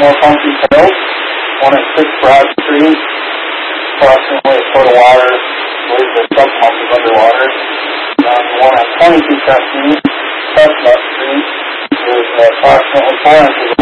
more funky tails, one at 6 Broad Street, approximately a foot of water, I believe the sub pump is underwater. One at 22 Chestnut Street is approximately 4 inches